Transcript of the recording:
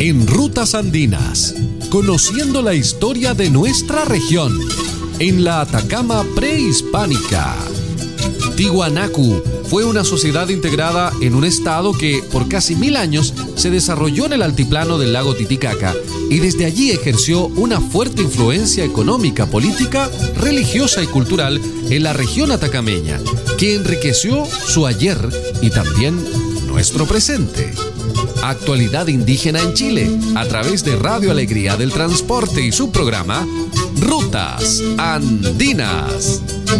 En Rutas Andinas, conociendo la historia de nuestra región, en la Atacama prehispánica. Tiwanaku fue una sociedad integrada en un estado que por casi 1000 años se desarrolló en el altiplano del lago Titicaca y desde allí ejerció una fuerte influencia económica, política, religiosa y cultural en la región atacameña, que enriqueció su ayer y también nuestro presente. Actualidad indígena en Chile, a través de Radio Alegría del Transporte y su programa Rutas Andinas.